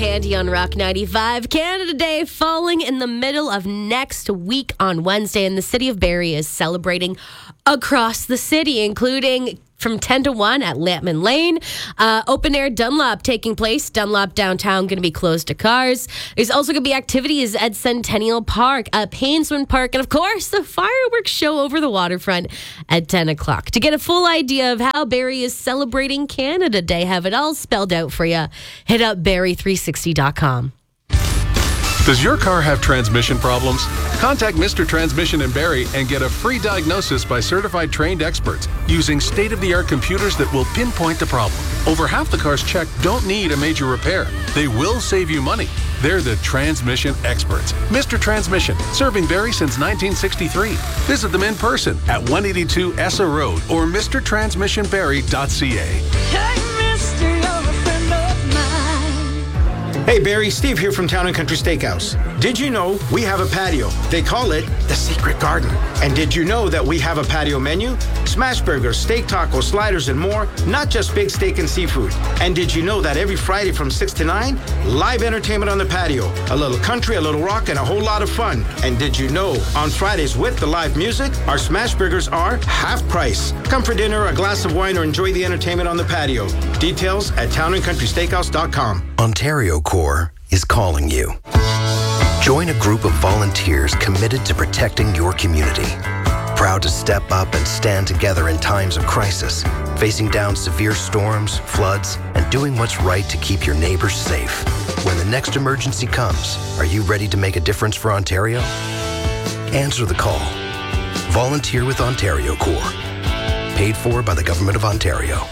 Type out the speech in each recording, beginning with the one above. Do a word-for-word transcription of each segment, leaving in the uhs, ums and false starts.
Candy on Rock ninety-five. Canada Day falling in the middle of next week on Wednesday, and the city of Barrie is celebrating across the city, including from ten to one at Lampman Lane. Uh, open air Dunlop taking place. Dunlop downtown going to be closed to cars. There's also going to be activities at Centennial Park, at Painswind Park, and of course the fireworks show over the waterfront at ten o'clock. To get a full idea of how Barrie is celebrating Canada Day, have it all spelled out for you, hit up barrie three sixty dot com. Does your car have transmission problems? Contact Mister Transmission in Barrie and get a free diagnosis by certified trained experts using state-of-the-art computers that will pinpoint the problem. Over half the cars checked don't need a major repair. They will save you money. They're the transmission experts. Mister Transmission, serving Barrie since nineteen sixty-three. Visit them in person at one eighty-two Essa Road or mr transmission barrie dot c a. Hey, mister, you're a friend of mine. Hey Barrie, Steve here from Town and Country Steakhouse. Did you know we have a patio? They call it the Secret Garden. And did you know that we have a patio menu? Smash burgers, steak tacos, sliders, and more, not just big steak and seafood. And did you know that every Friday from six to nine, live entertainment on the patio, a little country, a little rock, and a whole lot of fun. And did you know on Fridays with the live music, our smash burgers are half price. Come for dinner, a glass of wine, or enjoy the entertainment on the patio. Details at town and country steakhouse dot com. Ontario Corps is calling you. Join a group of volunteers committed to protecting your community. Proud to step up and stand together in times of crisis, facing down severe storms, floods, and doing what's right to keep your neighbors safe. When the next emergency comes, are you ready to make a difference for Ontario? Answer the call. Volunteer with Ontario Corps. Paid for by the Government of Ontario.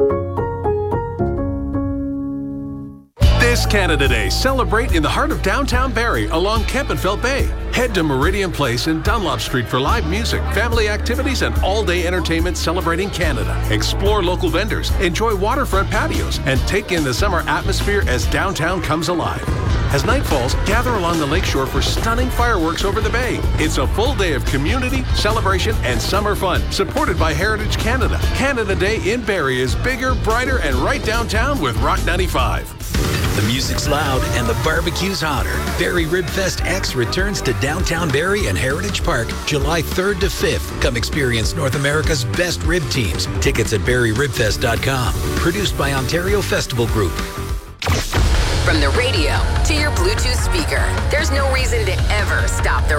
This Canada Day, celebrate in the heart of downtown Barrie along Kempenfelt Bay. Head to Meridian Place in Dunlop Street for live music, family activities, and all-day entertainment celebrating Canada. Explore local vendors, enjoy waterfront patios, and take in the summer atmosphere as downtown comes alive. As night falls, gather along the lakeshore for stunning fireworks over the bay. It's a full day of community, celebration, and summer fun, supported by Heritage Canada. Canada Day in Barrie is bigger, brighter, and right downtown with Rock ninety-five. The music's loud and the barbecue's hotter. Barrie Ribfest X returns to downtown Barrie and Heritage Park July third to fifth. Come experience North America's best rib teams. Tickets at barrie ribfest dot com. Produced by Ontario Festival Group. From the radio to your Bluetooth speaker, there's no reason to ever stop the